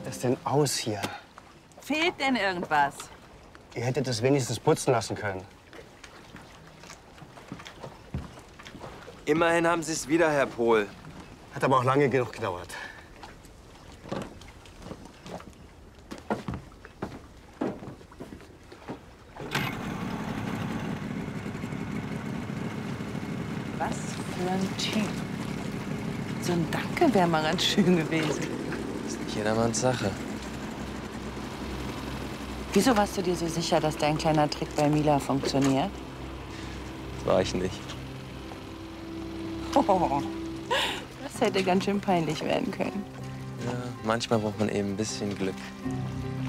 das denn aus hier? Fehlt denn irgendwas? Ihr hättet es wenigstens putzen lassen können. Immerhin haben Sie es wieder, Herr Pohl. Hat aber auch lange genug gedauert. Was für ein Typ. So ein Danke wäre mal ganz schön gewesen. Ist nicht jedermanns Sache. Wieso warst du dir so sicher, dass dein kleiner Trick bei Mila funktioniert? Das war ich nicht. Oh, das hätte ganz schön peinlich werden können. Ja, manchmal braucht man eben ein bisschen Glück.